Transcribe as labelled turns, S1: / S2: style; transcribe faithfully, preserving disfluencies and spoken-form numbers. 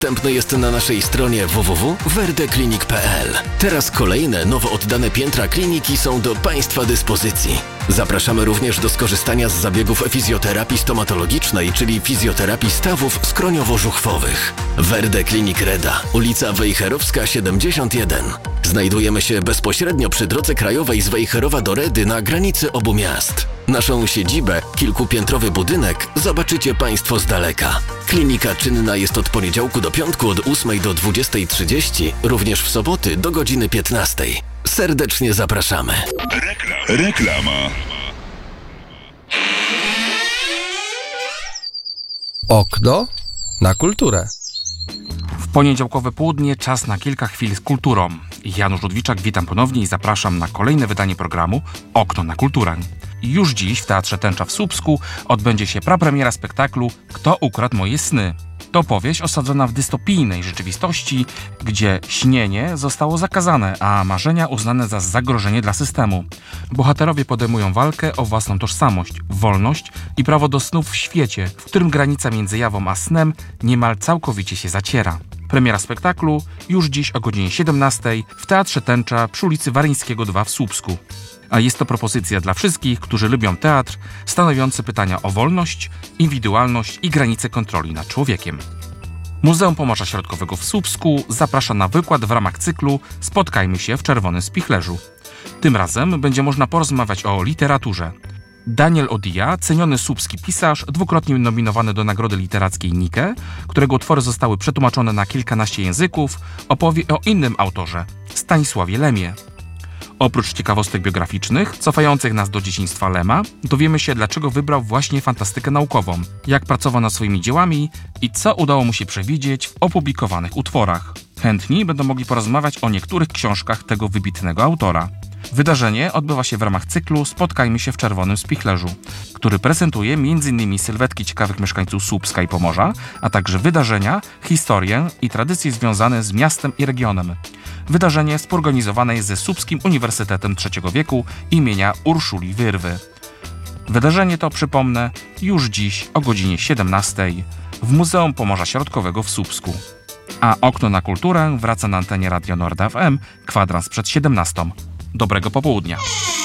S1: Dostępny jest na naszej stronie w w w kropka werdeklinik kropka p l. Teraz kolejne, nowo oddane piętra kliniki są do Państwa dyspozycji. Zapraszamy również do skorzystania z zabiegów fizjoterapii stomatologicznej, czyli fizjoterapii stawów skroniowo-żuchwowych. Werdeklinik Reda, ulica Wejherowska siedemdziesiąt jeden. Znajdujemy się bezpośrednio przy drodze krajowej z Wejherowa do Redy na granicy obu miast. Naszą siedzibę, kilkupiętrowy budynek, zobaczycie Państwo z daleka. Klinika czynna jest od poniedziałku do piątku od ósmej do dwudziestej trzydzieści, również w soboty do godziny piętnastej. Serdecznie zapraszamy.
S2: Rekla- Reklama.
S3: Okno na kulturę.
S4: W poniedziałkowe południe czas na kilka chwil z kulturą. Janusz Ludwiczak, witam ponownie i zapraszam na kolejne wydanie programu Okno na kulturę. Już dziś w Teatrze Tęcza w Słupsku odbędzie się prapremiera spektaklu Kto ukradł moje sny? To powieść osadzona w dystopijnej rzeczywistości, gdzie śnienie zostało zakazane, a marzenia uznane za zagrożenie dla systemu. Bohaterowie podejmują walkę o własną tożsamość, wolność i prawo do snów w świecie, w którym granica między jawą a snem niemal całkowicie się zaciera. Premiera spektaklu już dziś o godzinie siedemnastej w Teatrze Tęcza przy ulicy Waryńskiego dwa w Słupsku. A jest to propozycja dla wszystkich, którzy lubią teatr, stanowiący pytania o wolność, indywidualność i granice kontroli nad człowiekiem. Muzeum Pomorza Środkowego w Słupsku zaprasza na wykład w ramach cyklu Spotkajmy się w Czerwonym Spichlerzu. Tym razem będzie można porozmawiać o literaturze. Daniel Odija, ceniony słupski pisarz, dwukrotnie nominowany do Nagrody Literackiej Nike, którego utwory zostały przetłumaczone na kilkanaście języków, opowie o innym autorze, Stanisławie Lemie. Oprócz ciekawostek biograficznych, cofających nas do dzieciństwa Lema, dowiemy się, dlaczego wybrał właśnie fantastykę naukową, jak pracował nad swoimi dziełami i co udało mu się przewidzieć w opublikowanych utworach. Chętni będą mogli porozmawiać o niektórych książkach tego wybitnego autora. Wydarzenie odbywa się w ramach cyklu Spotkajmy się w Czerwonym Spichlerzu, który prezentuje między innymi sylwetki ciekawych mieszkańców Słupska i Pomorza, a także wydarzenia, historię i tradycje związane z miastem i regionem. Wydarzenie współorganizowane jest ze Słupskim Uniwersytetem Trzeciego Wieku imienia Urszuli Wyrwy. Wydarzenie to, przypomnę, już dziś o godzinie siedemnastej w Muzeum Pomorza Środkowego w Słupsku. A Okno na kulturę wraca na antenie Radia Nord F M kwadrans przed siedemnastą. Dobrego popołudnia.